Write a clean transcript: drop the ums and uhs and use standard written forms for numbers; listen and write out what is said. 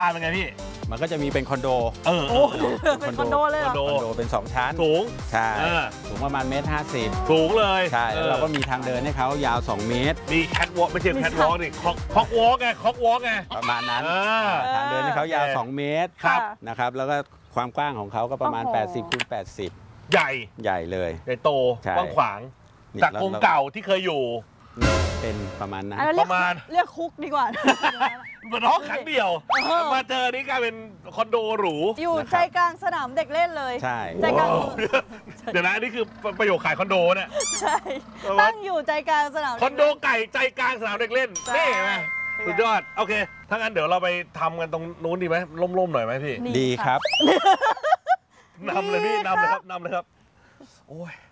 เป็นไงพี่มันก็จะมีเป็นคอนโดเป็นคอนโดเลยเหรอคอนโดเป็น2ชั้นสูงใช่สูงประมาณ1.50 สูงเลยใช่แล้วเราก็มีทางเดินให้เขายาว2 เมตรมีแคทวอล์กไม่ใช่แคทวอล์กนี่คอกวอล์กไงคอกวอล์กไงประมาณนั้นทางเดินให้เขายาว2 เมตรนะครับแล้วก็ความกว้างของเขาก็ประมาณ80x80ใหญ่เลยใหญ่โตกว้างขวางจากกรงเก่าที่เคยอยู่เป็นประมาณนั้นประมาณเรียกคุกดีกว่าเหมือนห้องครั้งเดียวมาเจอนี่กลายเป็นคอนโดหรูอยู่ใจกลางสนามเด็กเล่นเลยใช่ใจกลางเดี๋ยวนะนี่คือประโยคขายคอนโดเนี่ยใช่ตั้งอยู่ใจกลางสนามคอนโดไก่ใจกลางสนามเด็กเล่นนี่ไงสุดยอดโอเคถ้างั้นเดี๋ยวเราไปทำกันตรงนู้นดีไหมร่มๆหน่อยไหมพี่ดีครับนำเลยพี่นำเลยครับโอ้ย